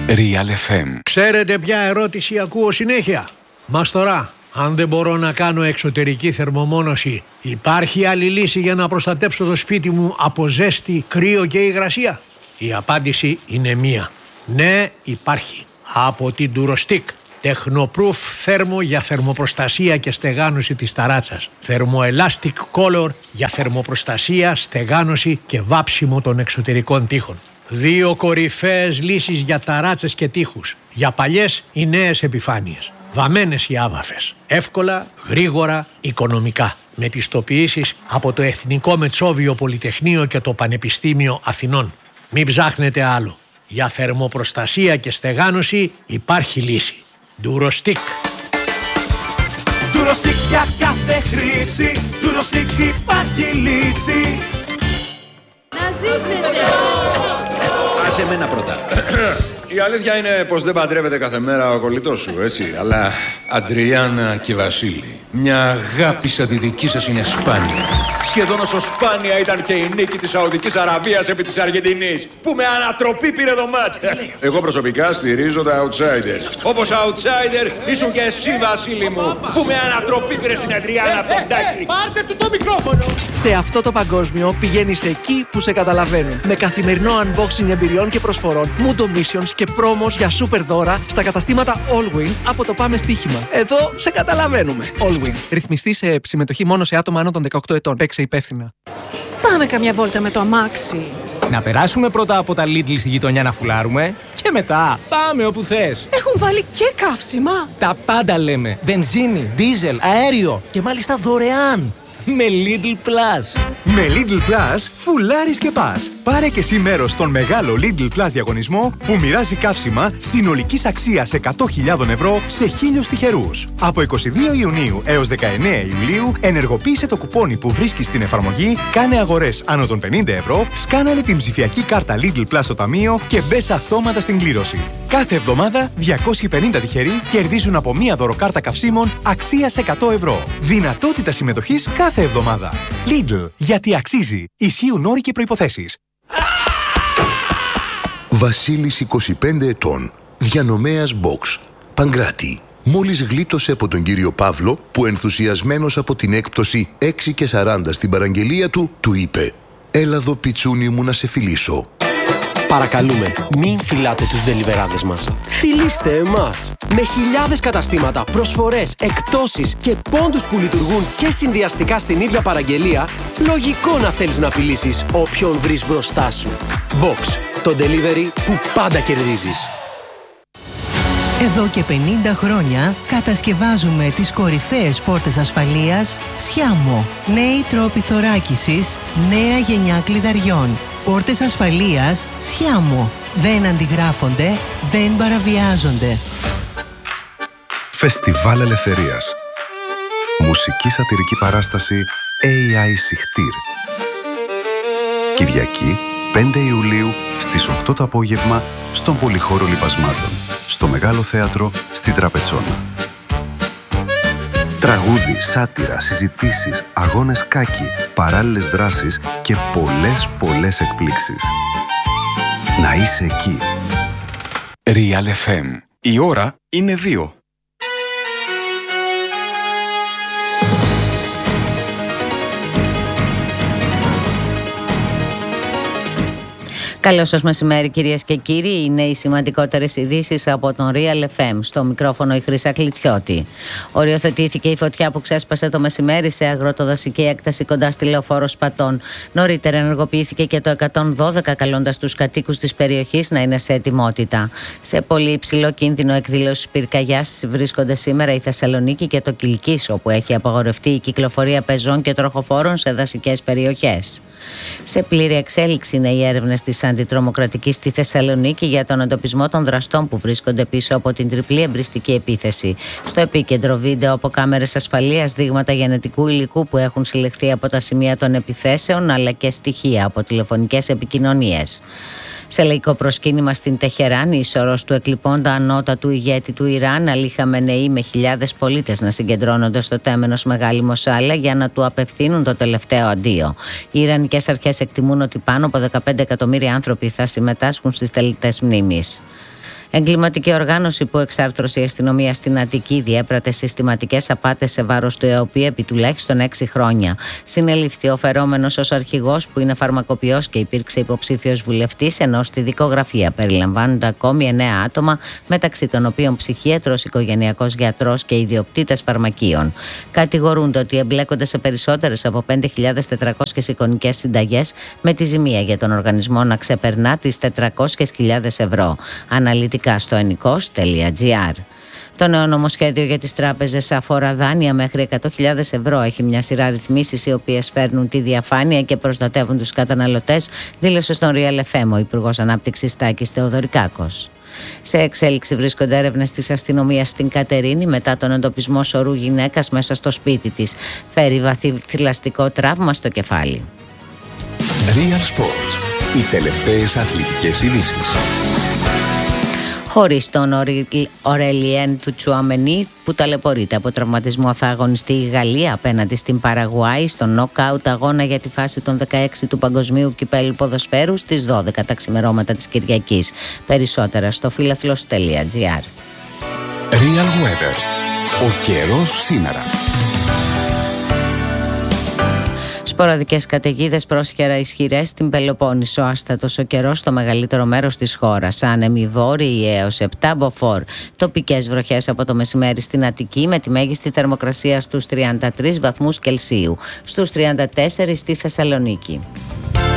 Real FM. Ξέρετε ποια ερώτηση ακούω συνέχεια? Μαστορά, αν δεν μπορώ να κάνω εξωτερική θερμομόνωση, υπάρχει άλλη λύση για να προστατέψω το σπίτι μου από ζέστη, κρύο και υγρασία? Η απάντηση είναι μία. Ναι, υπάρχει. Από την Durostick. Tecnoproof θέρμο για θερμοπροστασία και στεγάνωση της ταράτσας. Thermoelastic Color για θερμοπροστασία, στεγάνωση και βάψιμο των εξωτερικών τοίχων. 2 κορυφαίες λύσεις για ταράτσες και τοίχους. Για παλιές ή νέες επιφάνειες. Βαμμένες ή άβαφες. Εύκολα, γρήγορα, οικονομικά. Με πιστοποιήσεις από το Εθνικό Μετσόβιο Πολυτεχνείο και το Πανεπιστήμιο Αθηνών. Μην ψάχνετε άλλο. Για θερμοπροστασία και στεγάνωση υπάρχει λύση. Durostick. Durostick για κάθε χρήση. Durostick υπάρχει λύση. Να ζήσετε! Άσε εμένα πρώτα. Η αλήθεια είναι πως δεν παντρεύεται κάθε μέρα ο κολλητός σου, έτσι. Αλλά Αντριάννα και Βασίλη, μια αγάπη σαν τη δική σας είναι σπάνια. Σχεδόν όσο σπάνια ήταν και η νίκη της Σαουδικής Αραβίας επί της Αργεντινής, που με ανατροπή πήρε το μάτς. Εγώ προσωπικά στηρίζω τα outsiders. Όπως outsider ήσουν και εσύ, Βασίλη μου, που με ανατροπή πήρε στην Αντριάννα Ποντάκη. Πάρτε του το μικρόφωνο! Σε αυτό το παγκόσμιο πηγαίνεις εκεί που σε καταλαβαίνουν. Με καθημερινό unboxing εμπειριών και προσφορών, Mundo Missions και πρόμος για super δώρα στα καταστήματα Allwin από το Πάμε Στοίχημα. Εδώ σε καταλαβαίνουμε. Allwin. Ρυθμιστή σε συμμετοχή μόνο σε άτομα άνω των 18 ετών. Παίξε υπεύθυνα. Πάμε καμιά βόλτα με το αμάξι. Να περάσουμε πρώτα από τα Lidl στη γειτονιά να φουλάρουμε και μετά πάμε όπου θες. Έχουν βάλει και καύσιμα. Τα πάντα λέμε. Βενζίνη, δίζελ, αέριο και μάλιστα δωρεάν. Με Lidl Plus. Με Lidl Plus φουλάρεις και πας. Πάρε και εσύ μέρος στον μεγάλο Lidl Plus διαγωνισμό που μοιράζει καύσιμα συνολικής αξίας 100.000 ευρώ σε 1.000 τυχερούς. Από 22 Ιουνίου έως 19 Ιουλίου ενεργοποίησε το κουπόνι που βρίσκεις στην εφαρμογή, κάνε αγορές άνω των 50 ευρώ, σκάναλε την ψηφιακή κάρτα Lidl Plus στο ταμείο και μπες αυτόματα στην κλήρωση. Κάθε εβδομάδα 250 τυχεροί κερδίζουν από μία δωροκάρτα καυσίμων αξίας 100 ευρώ. Δυνατότητα συμμετοχής κάθε εβδομάδα. Lidl, γιατί αξίζει. Ισχύουν όροι και προϋποθέσεις. Βασίλης 25 ετών, διανομέας box, Παγκράτη. Μόλις γλίτωσε από τον κύριο Παύλο που ενθουσιασμένος από την έκπτωση 6 και 40 στην παραγγελία του, του είπε «Έλα εδώ πιτσούνι μου να σε φιλήσω». Παρακαλούμε, μην φιλάτε τους ντελιβεράδες μας. Φιλήστε εμάς. Με χιλιάδες καταστήματα, προσφορές, εκπτώσεις και πόντους που λειτουργούν και συνδυαστικά στην ίδια παραγγελία, λογικό να θέλεις να φιλήσεις όποιον βρεις μπροστά σου. Box, το delivery που πάντα κερδίζεις. Εδώ και 50 χρόνια κατασκευάζουμε τις κορυφαίες πόρτες ασφαλείας Sciamo. Νέοι τρόποι θωράκισης, νέα γενιά κλειδαριών. Πόρτες ασφαλείας Sciamo. Δεν αντιγράφονται, δεν παραβιάζονται. Φεστιβάλ Ελευθερίας. Μουσική σατιρική παράσταση AI Σιχτήρ. Κυριακή 5 Ιουλίου στις 8 το απόγευμα στον Πολυχώρο Λιπασμάτων, στο Μεγάλο Θέατρο στη Τραπετσόνα. Τραγούδι, σάτυρα, συζητήσεις, αγώνες κάκι, παράλληλες δράσεις και πολλές εκπλήξεις. Να είσαι εκεί. Real FM. Η ώρα είναι 2. Καλό σας μεσημέρι κυρίες και κύριοι, είναι οι σημαντικότερες ειδήσεις από τον Real FM. Στο μικρόφωνο η Χρύσα Κλιτσιώτη. Οριοθετήθηκε η φωτιά που ξέσπασε το μεσημέρι σε αγροτοδασική έκταση κοντά στη Λεωφόρο Σπατών. Νωρίτερα ενεργοποιήθηκε και το 112 καλώντας τους κατοίκους της περιοχής να είναι σε ετοιμότητα. Σε πολύ υψηλό κίνδυνο εκδήλωσης πυρκαγιάς βρίσκονται σήμερα η Θεσσαλονίκη και το Κιλκής, όπου έχει απαγορευτεί η κυκλοφορία πεζών και τροχοφόρων σε δασικές περιοχές. Σε πλήρη εξέλιξη είναι οι έρευνες της αντιτρομοκρατικής στη Θεσσαλονίκη για τον εντοπισμό των δραστών που βρίσκονται πίσω από την τριπλή εμπριστική επίθεση. Στο επίκεντρο βίντεο από κάμερες ασφαλείας, δείγματα γενετικού υλικού που έχουν συλλεχθεί από τα σημεία των επιθέσεων, αλλά και στοιχεία από τηλεφωνικές επικοινωνίες. Σε λαϊκό προσκύνημα στην Τεχεράνη, ισορρός του εκλειπώντα ανώτατου ηγέτη του Ιράν, Αλή Χαμενεή, με χιλιάδες πολίτες να συγκεντρώνονται στο τέμενος Μεγάλη Μοσάλα για να του απευθύνουν το τελευταίο αντίο. Οι Ιρανικές αρχές εκτιμούν ότι πάνω από 15 εκατομμύρια άνθρωποι θα συμμετάσχουν στις τελετές μνήμης. Εγκληματική οργάνωση που εξάρθρωσε η αστυνομία στην Αττική διέπρατε συστηματικές απάτες σε βάρος του ΕΟΠΗ επί τουλάχιστον 6 χρόνια. Συνελήφθη ο φερόμενος ως αρχηγός που είναι φαρμακοποιός και υπήρξε υποψήφιος βουλευτής, ενώ στη δικογραφία περιλαμβάνονται ακόμη 9 άτομα, μεταξύ των οποίων ψυχίατρος, οικογενειακός γιατρός και ιδιοκτήτες φαρμακείων. Κατηγορούνται ότι εμπλέκονται σε περισσότερες από 5.400 εικονικές συνταγές, με τη ζημία για τον οργανισμό να ξεπερνά τις 400.000 ευρώ. Αναλυτικά στο ennikos.gr. Το νέο νομοσχέδιο για τις τράπεζες αφορά δάνεια μέχρι 100.000 ευρώ. Έχει μια σειρά ρυθμίσεις οι οποίες φέρνουν τη διαφάνεια και προστατεύουν τους καταναλωτές, δήλωσε στον Real FM ο Υπουργός Ανάπτυξης Τάκης Θεοδωρικάκος. Σε εξέλιξη βρίσκονται έρευνες της αστυνομίας στην Κατερίνη μετά τον εντοπισμό σωρού γυναίκας μέσα στο σπίτι της. Φέρει βαθύ θηλαστικό τραύμα στο κεφάλι. Real Sports. Οι τελευταίες αθλητικές ειδήσεις. Χωρίς τον Ορέλιεν του Τσουαμενί που ταλαιπωρείται από τραυματισμό, θα αγωνιστεί η Γαλλία απέναντι στην Παραγουάη στον νοκάουτ αγώνα για τη φάση των 16 του Παγκοσμίου Κυπέλλου Ποδοσφαίρου στις 12 τα ξημερώματα της Κυριακής. Περισσότερα στο φιλαθλός.gr. Real Weather. Ο καιρός σήμερα. Σποραδικές καταιγίδες πρόσχερα ισχυρές στην Πελοπόννησο. Άστατος ο καιρός στο μεγαλύτερο μέρος της χώρας. Άνεμοι βόρειοι έως 7 μποφόρ. Τοπικές βροχές από το μεσημέρι στην Αττική, με τη μέγιστη θερμοκρασία στους 33 βαθμούς Κελσίου. Στους 34 στη Θεσσαλονίκη.